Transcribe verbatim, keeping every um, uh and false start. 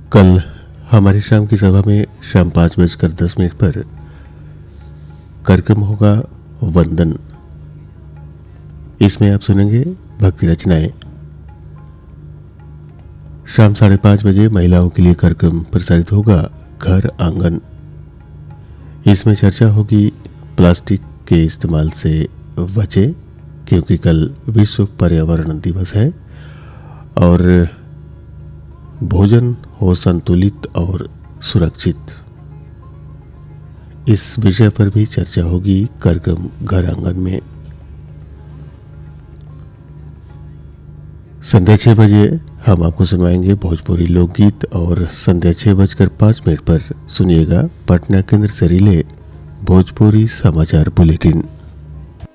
कल हमारी शाम की सभा में शाम पाँच बजकर दस मिनट पर कार्यक्रम होगा वंदन। इसमें आप सुनेंगे भक्ति रचनाएं। शाम साढ़े पाँच बजे महिलाओं के लिए कार्यक्रम प्रसारित होगा घर आंगन। इसमें चर्चा होगी प्लास्टिक के इस्तेमाल से बचें, क्योंकि कल विश्व पर्यावरण दिवस है और भोजन हो संतुलित और सुरक्षित। इस विषय पर भी चर्चा होगी कार्यक्रम घर आंगन में। संध्या छः बजे हम आपको सुनवाएंगे भोजपुरी लोकगीत और संध्या छः बजकर पाँच मिनट पर सुनिएगा पटना केंद्र से रिले भोजपुरी समाचार बुलेटिन।